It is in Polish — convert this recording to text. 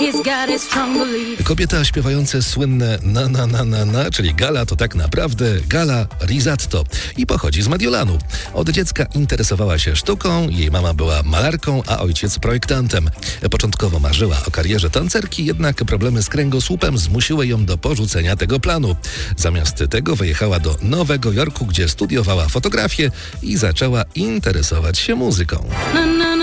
Kobieta śpiewająca słynne na, czyli Gala, to tak naprawdę Gala Risatto i pochodzi z Mediolanu. Od dziecka interesowała się sztuką, jej mama była malarką, a ojciec projektantem. Początkowo marzyła o karierze tancerki, jednak problemy z kręgosłupem zmusiły ją do porzucenia tego planu. Zamiast tego wyjechała do Nowego Jorku, gdzie studiowała fotografię i zaczęła interesować się muzyką.